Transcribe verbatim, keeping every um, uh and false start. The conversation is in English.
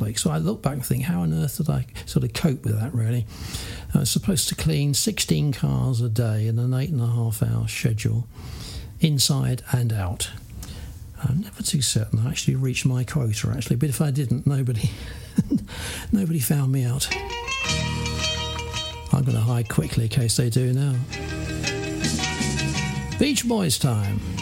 week. So I look back and think, how on earth did I sort of cope with that, really? I was supposed to clean sixteen cars a day in an eight and a half hour schedule, inside and out. I'm never too certain I actually reached my quota, actually, but if I didn't, nobody nobody found me out. I'm going to hide quickly in case they do now. Beach Boys time.